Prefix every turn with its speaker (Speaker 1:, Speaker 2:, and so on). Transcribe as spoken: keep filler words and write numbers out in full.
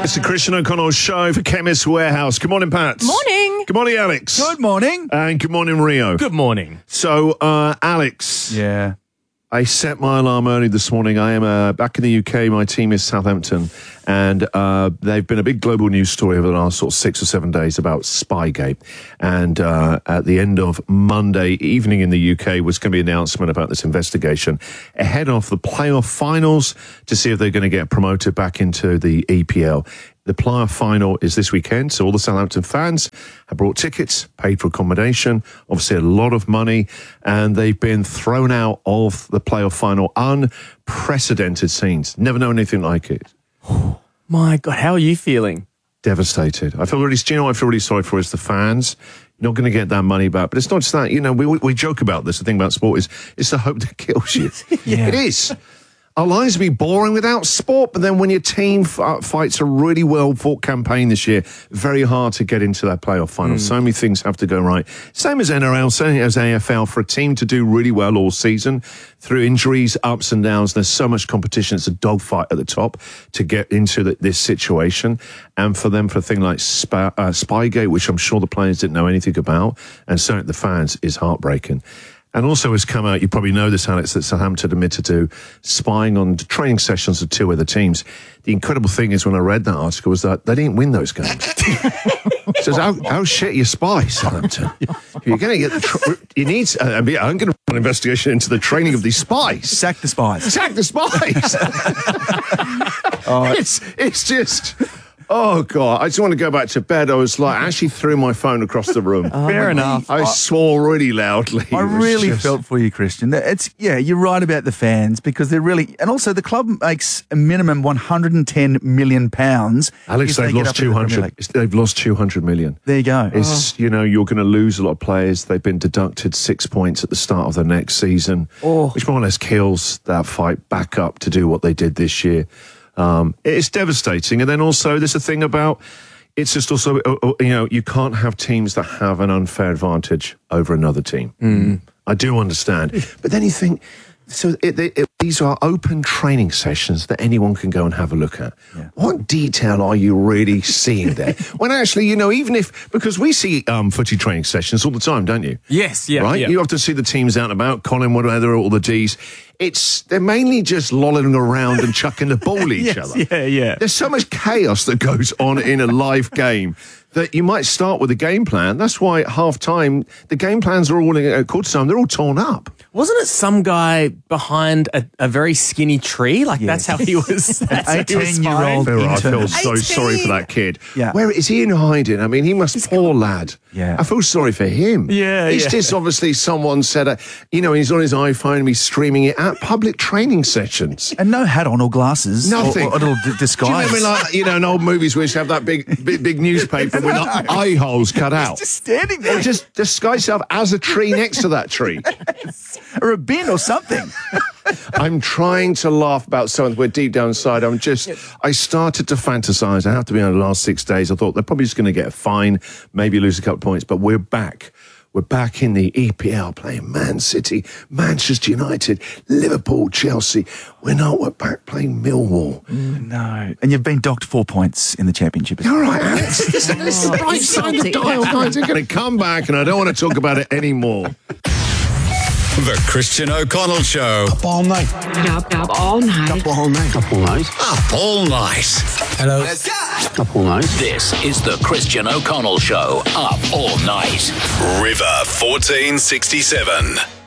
Speaker 1: It's the Christian O'Connell Show for Chemist Warehouse. Good morning, Pat.
Speaker 2: Morning.
Speaker 1: Good morning, Alex.
Speaker 3: Good morning.
Speaker 1: And good morning, Rio.
Speaker 2: Good morning.
Speaker 1: So, uh, Alex.
Speaker 3: Yeah.
Speaker 1: I set my alarm early this morning. I am uh, back in the U K. My team is Southampton. And uh, they've been a big global news story over the last sort of six or seven days about Spygate. And uh, at the end of Monday evening in the U K was going to be an announcement about this investigation ahead of the playoff finals to see if they're going to get promoted back into the E P L. The playoff final is this weekend, so all the Southampton fans have brought tickets, paid for accommodation, obviously a lot of money, and they've been thrown out of the playoff final. Unprecedented scenes. Never known anything like it.
Speaker 2: My God, how are you feeling?
Speaker 1: Devastated. I feel really, do you know what I feel really sorry for is the fans. You're not going to get that money back. But it's not just that, you know, we we joke about this. The thing about sport is it's the hope that kills you.
Speaker 2: Yeah.
Speaker 1: It is. Our lives would be boring without sport, but then when your team f- fights a really well-fought campaign this year, very hard to get into that playoff final. Mm. So many things have to go right. Same as N R L, same as A F L. For a team to do really well all season, through injuries, ups and downs, there's so much competition. It's a dogfight at the top to get into the, this situation. And for them, for a thing like Sp- uh, Spygate, which I'm sure the players didn't know anything about, and certainly the fans, is heartbreaking. And also has come out, you probably know this, Alex, that Southampton admitted to spying on training sessions of two other teams. The incredible thing is when I read that article was that they didn't win those games. So how, how shit you spy, Southampton? You're going to get, the tr- you need, uh, I'm going to run an investigation into the training of these spies.
Speaker 3: Sack the spies.
Speaker 1: Sack the spies. uh, it's, it's just... Oh, God, I just want to go back to bed. I was like, I actually threw my phone across the room.
Speaker 2: Oh, Fair enough.
Speaker 1: I, I swore really loudly.
Speaker 3: I really
Speaker 1: just...
Speaker 3: felt for you, Christian. It's Yeah, you're right about the fans because they're really... And also the club makes a minimum one hundred ten million pounds.
Speaker 1: Alex, they've they lost two hundred. They've lost two hundred million.
Speaker 3: There you go.
Speaker 1: It's, oh. You know, you're going to lose a lot of players. They've been deducted six points at the start of the next season, oh. which more or less kills that fight back up to do what they did this year. Um, it's devastating. And then also there's a thing about, it's just also, uh, you know, you can't have teams that have an unfair advantage over another team. Mm. I do understand. But then you think, so it, it, these are open training sessions that anyone can go and have a look at. Yeah. What detail are you really seeing there? When actually, you know, even if, because we see um, footy training sessions all the time, don't you?
Speaker 2: Yes, yeah.
Speaker 1: Right?
Speaker 2: Yeah.
Speaker 1: You often see the teams out and about, Colin, whatever, all the Ds. It's, they're mainly just lolling around and chucking the ball at each
Speaker 2: yes,
Speaker 1: other.
Speaker 2: Yeah, yeah.
Speaker 1: There's so much chaos that goes on in a live game that you might start with a game plan. That's why at half time, the game plans are all, at quarter time, they're all torn up.
Speaker 2: Wasn't it some guy behind a, a very skinny tree? Like,
Speaker 3: yes.
Speaker 2: that's how he was.
Speaker 3: An eighteen-year-old
Speaker 1: I feel
Speaker 3: intern.
Speaker 1: so sorry for that kid.
Speaker 3: Yeah.
Speaker 1: Where is he in hiding? I mean, he must, He's poor got... lad.
Speaker 3: Yeah.
Speaker 1: I feel sorry for him.
Speaker 2: Yeah,
Speaker 1: It's
Speaker 2: yeah.
Speaker 1: just obviously someone said, uh, you know, he's on his iPhone and he's streaming it at public training sessions.
Speaker 3: And no hat on or glasses.
Speaker 1: Nothing.
Speaker 3: Or, or a little d- disguise.
Speaker 1: Do you know, like, you know, in old movies we used to have that big, big, big newspaper with eye holes cut out.
Speaker 3: He's just standing there.
Speaker 1: Or just disguise yourself as a tree next to that tree.
Speaker 3: Yes. Or a bin or something.
Speaker 1: I'm trying to laugh about something where deep down inside I'm just, I started to fantasize. I have to be on the last six days. I thought they're probably just going to get a fine, maybe lose a couple of points, but we're back. We're back in the E P L playing Man City, Manchester United, Liverpool, Chelsea. We're not, we're back playing Millwall.
Speaker 3: Mm, no. And you've been docked four points in the championship.
Speaker 1: All right, Alex. This is the right side of the dial, guys. They're going to come back and I don't want to talk about it anymore.
Speaker 4: The Christian O'Connell Show.
Speaker 5: Up all night.
Speaker 6: Up, up all night.
Speaker 5: Up all night. Up all night.
Speaker 4: Up all night.
Speaker 5: Hello. Let's go. Up all night.
Speaker 7: This is the Christian O'Connell Show. Up all night.
Speaker 4: River fourteen sixty-seven.